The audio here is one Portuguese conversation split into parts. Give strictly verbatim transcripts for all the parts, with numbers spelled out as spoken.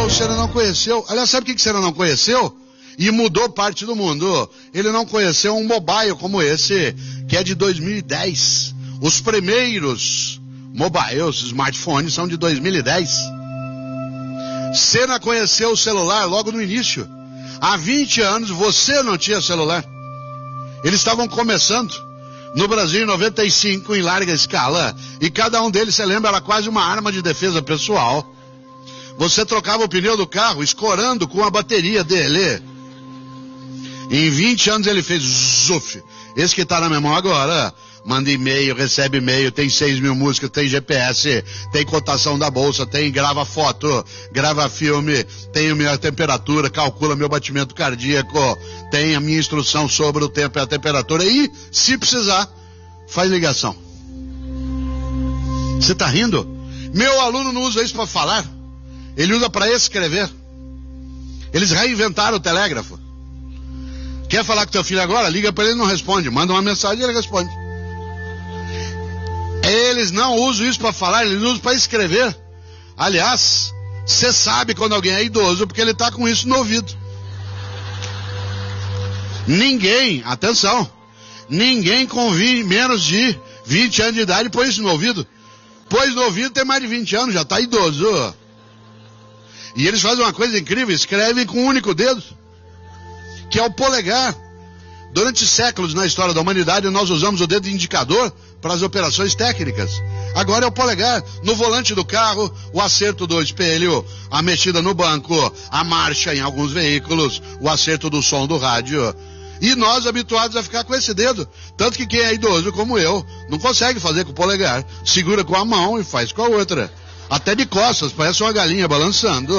você não conheceu. Aliás, sabe o que você não conheceu? E mudou parte do mundo. Ele não conheceu um mobile como esse, que é de dois mil e dez. Os primeiros mobiles, smartphones, são de dois mil e dez. Você não conheceu o celular logo no início. Há vinte anos você não tinha celular. Eles estavam começando no Brasil em noventa e cinco, em larga escala. E cada um deles, você lembra, era quase uma arma de defesa pessoal. Você trocava o pneu do carro escorando com a bateria dele. Em vinte anos ele fez zuf. Esse que está na memória agora. Manda e-mail, recebe e-mail, tem seis mil músicas, tem G P S, tem cotação da bolsa, tem grava foto, grava filme, tem a minha temperatura, calcula meu batimento cardíaco, tem a minha instrução sobre o tempo e a temperatura e, se precisar, faz ligação. Você está rindo? Meu aluno não usa isso para falar, ele usa para escrever. Eles reinventaram o telégrafo. Quer falar com teu filho agora? Liga para ele e não responde, manda uma mensagem e ele responde. Eles não usam isso para falar, eles usam para escrever. Aliás, você sabe quando alguém é idoso, porque ele está com isso no ouvido. Ninguém, atenção, ninguém com vi, menos de vinte anos de idade põe isso no ouvido. Pois no ouvido tem mais de vinte anos, já está idoso. E eles fazem uma coisa incrível, escrevem com um único dedo, que é o polegar. Durante séculos na história da humanidade nós usamos o dedo indicador para as operações técnicas. Agora é o polegar. No volante do carro, o acerto do espelho, a mexida no banco, a marcha em alguns veículos, o acerto do som do rádio. E nós habituados a ficar com esse dedo. Tanto que quem é idoso como eu não consegue fazer com o polegar. Segura com a mão e faz com a outra. Até de costas, parece uma galinha balançando.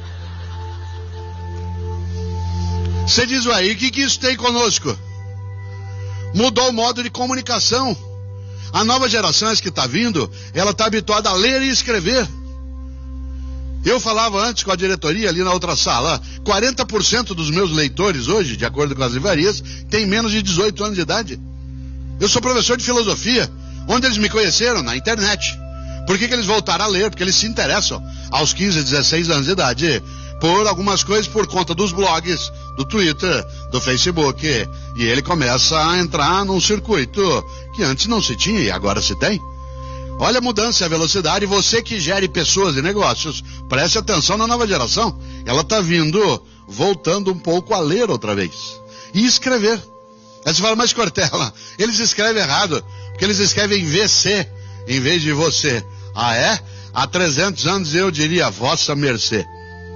Você diz aí, o que, que isso tem conosco? Mudou o modo de comunicação. A nova geração que está vindo, ela está habituada a ler e escrever. Eu falava antes com a diretoria ali na outra sala, quarenta por cento dos meus leitores hoje, de acordo com as livrarias, têm menos de dezoito anos de idade. Eu sou professor de filosofia. Onde eles me conheceram? Na internet. Por que, que eles voltaram a ler? Porque eles se interessam aos quinze, dezesseis anos de idade por algumas coisas por conta dos blogs, do Twitter, do Facebook, e ele começa a entrar num circuito que antes não se tinha e agora se tem. Olha a mudança e a velocidade. Você que gere pessoas e negócios, preste atenção na nova geração. Ela está vindo, voltando um pouco a ler outra vez e escrever. Aí você fala, mas Cortella, eles escrevem errado, porque eles escrevem V C em vez de você. Ah é? Há trezentos anos eu diria vossa mercê.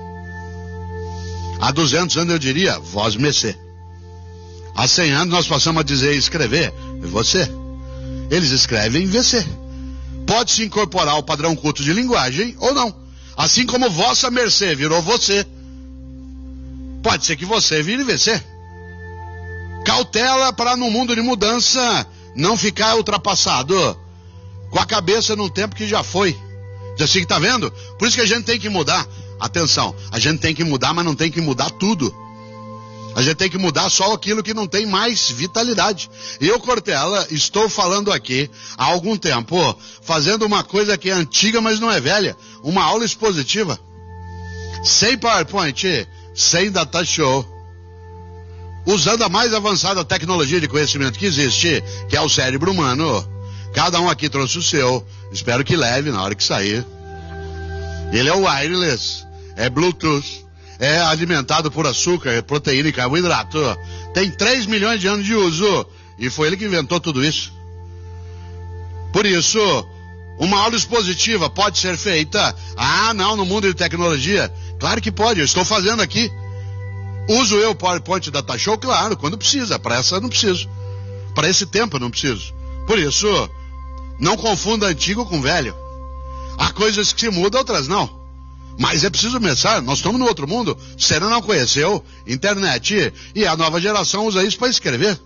Há duzentos anos eu diria, vós mercê. Há cem anos nós passamos a dizer e escrever, você. Eles escrevem V C. Pode-se incorporar o padrão culto de linguagem ou não. Assim como vossa mercê virou você, pode ser que você vire V C. Cautela para no mundo de mudança não ficar ultrapassado, com a cabeça num tempo que já foi. Já assim que tá vendo? Por isso que a gente tem que mudar. Atenção, a gente tem que mudar, mas não tem que mudar tudo. A gente tem que mudar só aquilo que não tem mais vitalidade. Eu, Cortella, estou falando aqui há algum tempo, fazendo uma coisa que é antiga, mas não é velha. Uma aula expositiva. Sem PowerPoint, sem data show. Usando a mais avançada tecnologia de conhecimento que existe, que é o cérebro humano. Cada um aqui trouxe o seu. Espero que leve na hora que sair. Ele é wireless. É Bluetooth, é alimentado por açúcar, proteína e carboidrato. Tem três milhões de anos de uso. E foi ele que inventou tudo isso. Por isso, uma aula expositiva pode ser feita. Ah, não, no mundo de tecnologia. Claro que pode, eu estou fazendo aqui. Uso eu o PowerPoint da Data Show? Claro, quando precisa. Para essa eu não preciso. Para esse tempo eu não preciso. Por isso, não confunda antigo com velho. Há coisas que se mudam, outras não. Mas é preciso pensar, nós estamos no outro mundo, você não conheceu, internet, e a nova geração usa isso para escrever.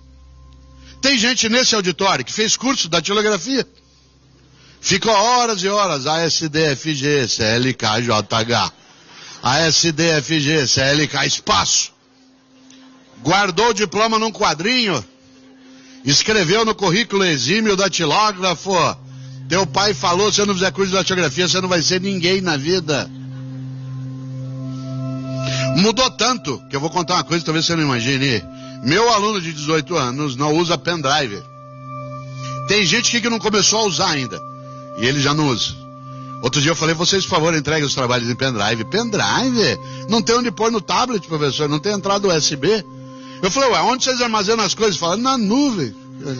Tem gente nesse auditório que fez curso da datilografia, ficou horas e horas, A S D F G, C L K, J H, A S D F G, C L K, espaço, guardou o diploma num quadrinho, escreveu no currículo exímio datilógrafo. Teu pai falou, se você não fizer curso de datilografia, você não vai ser ninguém na vida. Mudou tanto, que eu vou contar uma coisa que talvez você não imagine. Meu aluno de dezoito anos não usa pendrive. Tem gente aqui que não começou a usar ainda, e ele já não usa. Outro dia eu falei, vocês, por favor, entreguem os trabalhos em pendrive. Pendrive? Não tem onde pôr no tablet, professor, não tem entrada U S B. Eu falei, ué, onde vocês armazenam as coisas? Falaram, na nuvem.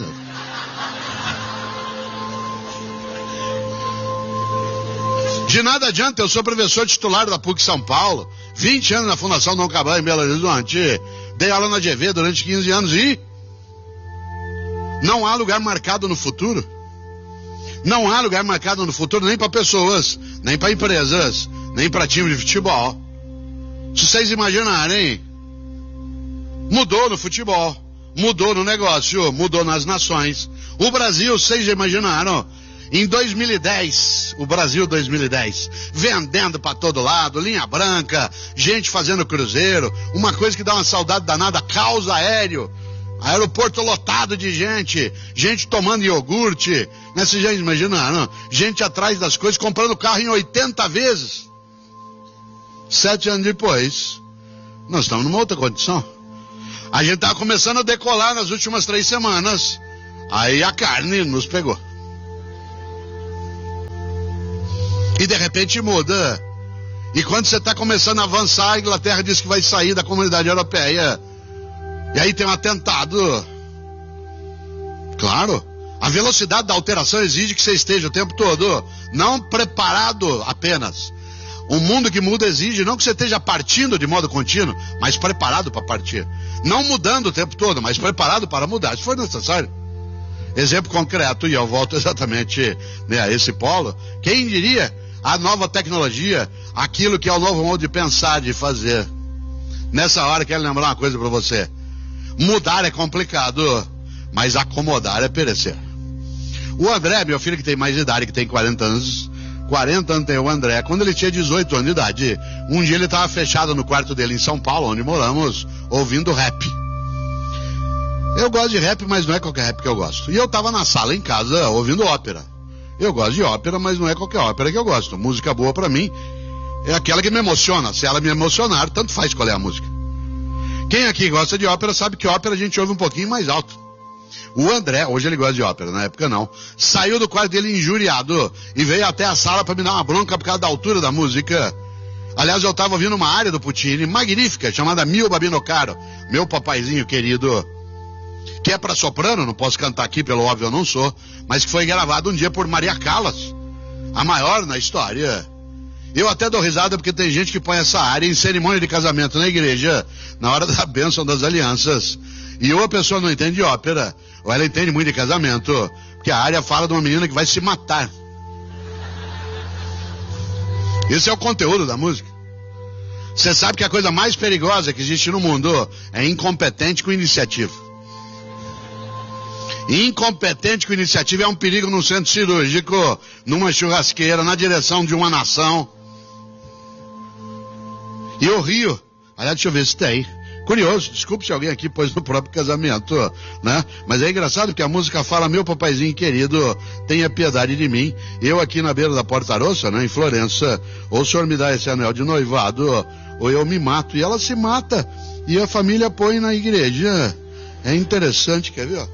De nada adianta, eu sou professor titular da P U C São Paulo, vinte anos na Fundação Dom Cabral em Belo Horizonte, dei aula na G V durante quinze anos e não há lugar marcado no futuro. Não há lugar marcado no futuro nem para pessoas, nem para empresas, nem para time de futebol. Se vocês imaginarem, mudou no futebol, mudou no negócio, mudou nas nações. O Brasil, vocês já imaginaram? Em dois mil e dez, o Brasil dois mil e dez, vendendo para todo lado, linha branca, gente fazendo cruzeiro, uma coisa que dá uma saudade danada, caos aéreo, aeroporto lotado de gente, gente tomando iogurte, né? Vocês já imaginaram? Gente atrás das coisas, comprando carro em oitenta vezes. Sete anos depois, nós estamos numa outra condição. A gente estava começando a decolar nas últimas três semanas, aí a carne nos pegou. E de repente muda. E quando você está começando a avançar, a Inglaterra diz que vai sair da comunidade europeia. E aí tem um atentado. Claro, a velocidade da alteração exige que você esteja o tempo todo, não preparado apenas. O mundo que muda exige não que você esteja partindo de modo contínuo, mas preparado para partir. Não mudando o tempo todo, mas preparado para mudar, se for necessário. Exemplo concreto, e eu volto exatamente, né, a esse polo. Quem diria a nova tecnologia, aquilo que é o novo modo de pensar, de fazer. Nessa hora, quero lembrar uma coisa para você. Mudar é complicado, mas acomodar é perecer. O André, meu filho que tem mais idade, que tem quarenta anos, quarenta anos tem o André, quando ele tinha dezoito anos de idade, um dia ele estava fechado no quarto dele em São Paulo, onde moramos, ouvindo rap. Eu gosto de rap, mas não é qualquer rap que eu gosto. E eu estava na sala em casa, ouvindo ópera. Eu gosto de ópera, mas não é qualquer ópera que eu gosto. Música boa pra mim é aquela que me emociona. Se ela me emocionar, tanto faz qual é a música. Quem aqui gosta de ópera sabe que ópera a gente ouve um pouquinho mais alto. O André, hoje ele gosta de ópera, na época não, saiu do quarto dele injuriado e veio até a sala para me dar uma bronca por causa da altura da música. Aliás, eu estava ouvindo uma área do Puccini magnífica, chamada Mio Babino Caro, meu papaizinho querido, que é para soprano, não posso cantar aqui, pelo óbvio eu não sou, mas que foi gravado um dia por Maria Callas, a maior na história. Eu até dou risada porque tem gente que põe essa área em cerimônia de casamento na igreja, na hora da bênção das alianças. E ou a pessoa não entende de ópera, ou ela entende muito de casamento, porque a área fala de uma menina que vai se matar. Esse é o conteúdo da música. Você sabe que a coisa mais perigosa que existe no mundo é incompetente com iniciativa. Incompetente com iniciativa é um perigo num centro cirúrgico, numa churrasqueira, na direção de uma nação. E o Rio, aliás, deixa eu ver se tem. Curioso, desculpe se alguém aqui pôs no próprio casamento, né? Mas é engraçado que a música fala, meu papaizinho querido, tenha piedade de mim. Eu aqui na beira da Porta Rossa, né, em Florença, ou o senhor me dá esse anel de noivado, ou eu me mato. E ela se mata, e a família põe na igreja. É interessante, quer ver?